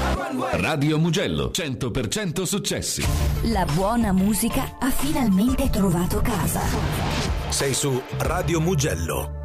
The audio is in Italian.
Radio Mugello, 100% successi. La buona musica ha finalmente trovato casa. Sei su Radio Mugello.